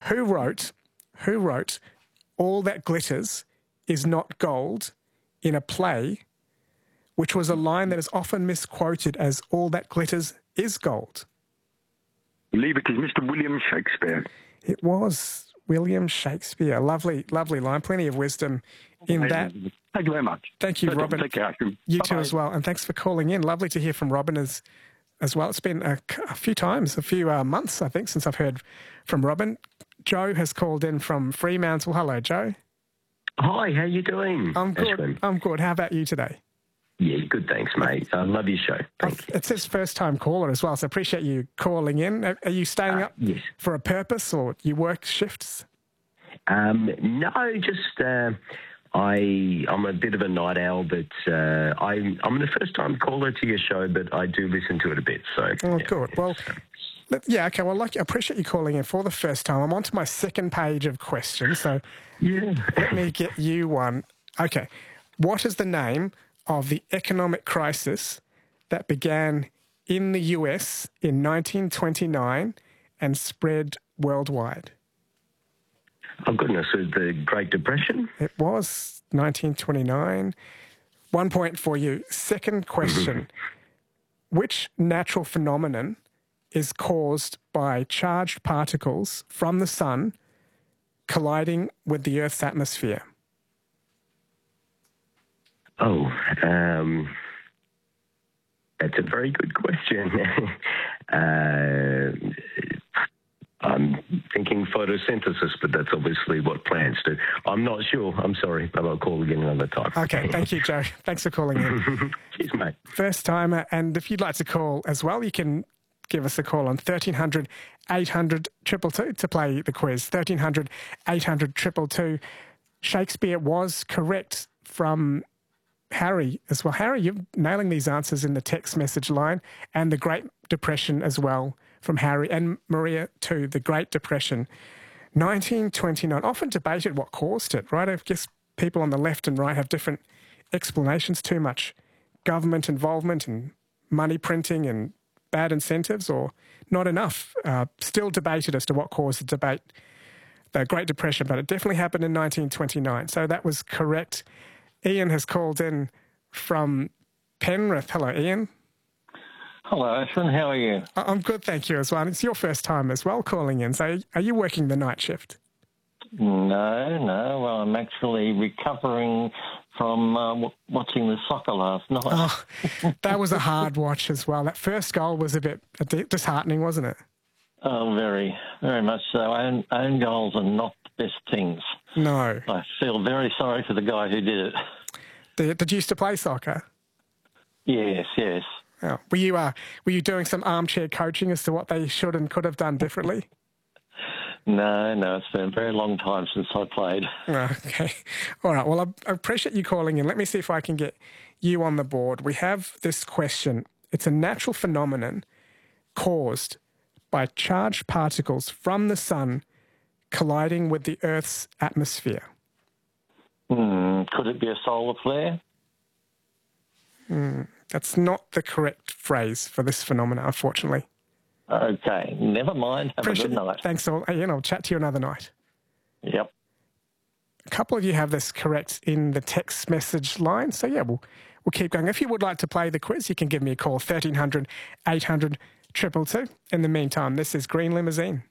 Who wrote All That Glitters Is Not Gold in a play, which was a line that is often misquoted as All That Glitters Is Gold? I believe it is Mr. William Shakespeare. It was William Shakespeare. Lovely, lovely line. Plenty of wisdom in that. Thank you very much. Thank you, Robin. Take care. You Bye-bye. too as well. And thanks for calling in. Lovely to hear from Robin as well. It's been a few months, I think, since I've heard from Robin. Joe has called in from Fremantle. Hello, Joe. Hi, how you doing? I'm good. Ashwin? I'm good. How about you today? Yeah, good, thanks, mate. I love your show. Thank you. It's his first-time caller as well, so I appreciate you calling in. Are you staying up yes. for a purpose, or you work shifts? No, just I'm a bit of a night owl, but I'm the first-time caller to your show, but I do listen to it a bit. So, good. Well, okay. Well, I appreciate you calling in for the first time. I'm on to my second page of questions, so let me get you one. Okay. What is the name of the economic crisis that began in the US in 1929 and spread worldwide? Oh, goodness, the Great Depression? It was 1929. 1 point for you. Second question. Which natural phenomenon is caused by charged particles from the sun colliding with the Earth's atmosphere? Oh, that's a very good question. I'm thinking photosynthesis, but that's obviously what plants do. I'm not sure. I'm sorry, but I'll call again another time. Okay, thank you, Joe. Thanks for calling in. Cheers, mate. First timer, and if you'd like to call as well, you can give us a call on 1300 800 222 to play the quiz. 1300 800 222. Shakespeare was correct from Harry as well. Harry, you're nailing these answers in the text message line, and the Great Depression as well from Harry, and Maria too, the Great Depression. 1929, often debated what caused it, right? I guess people on the left and right have different explanations. Too much government involvement and money printing and bad incentives, or not enough. Still debated as to what caused the Great Depression, but it definitely happened in 1929. So that was correct. Ian has called in from Penrith. Hello, Ian. Hello, Ashwin. How are you? I'm good, thank you as well. And it's your first time as well calling in. So are you working the night shift? No. Well, I'm actually recovering from watching the soccer last night. Oh, that was a hard watch as well. That first goal was a bit disheartening, wasn't it? Oh, very, very much so. Own goals are not the best things. No. I feel very sorry for the guy who did it. Did you used to play soccer? Yes. Oh. Were you doing some armchair coaching as to what they should and could have done differently? No, it's been a very long time since I played. Okay. All right. Well, I appreciate you calling in. Let me see if I can get you on the board. We have this question. It's a natural phenomenon caused by charged particles from the sun colliding with the Earth's atmosphere. Could it be a solar flare? That's not the correct phrase for this phenomenon, unfortunately. Okay, never mind. Have a good night. Thanks all. Ian, I'll chat to you another night. Yep. A couple of you have this correct in the text message line. So, yeah, we'll keep going. If you would like to play the quiz, you can give me a call, 1300 800 222. In the meantime, this is Green Limousine.